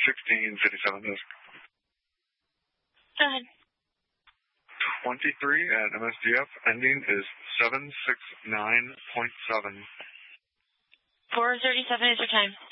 1657 is. Go ahead. 23 at MSDF. Ending is 769.7. 4:37 is your time.